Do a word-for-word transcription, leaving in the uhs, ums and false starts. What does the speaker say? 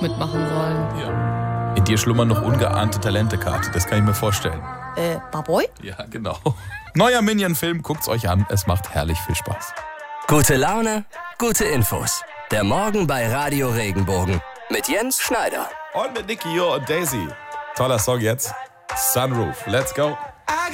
mitmachen sollen. Ja. In dir schlummern noch ungeahnte Talente, Kati. Das kann ich mir vorstellen. Äh, Barboy? Ja, genau. Neuer Minion-Film, guckt's euch an. Es macht herrlich viel Spaß. Gute Laune, gute Infos. Der Morgen bei Radio Regenbogen. Mit Jens Schneider. Und mit Nicky Jo und Daisy. Toller Song jetzt. Sunroof. Let's go.